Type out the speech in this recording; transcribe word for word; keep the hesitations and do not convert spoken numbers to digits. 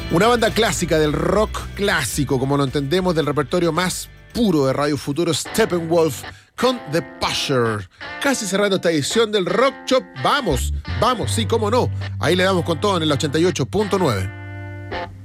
Una banda clásica del rock clásico, como lo entendemos, del repertorio más puro de Radio Futuro, Steppenwolf con The Pusher. Casi cerrando esta edición del Rock Shop. Vamos, vamos, sí, cómo no. Ahí le damos con todo en el ochenta y ocho punto nueve.